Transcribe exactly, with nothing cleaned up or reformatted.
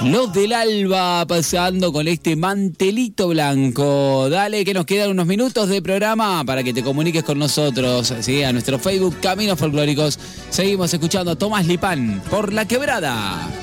Los del Alba pasando con este mantelito blanco. Dale, que nos quedan unos minutos de programa para que te comuniques con nosotros, ¿sí? A nuestro Facebook Caminos Folclóricos. Seguimos escuchando a Tomás Lipán por La Quebrada.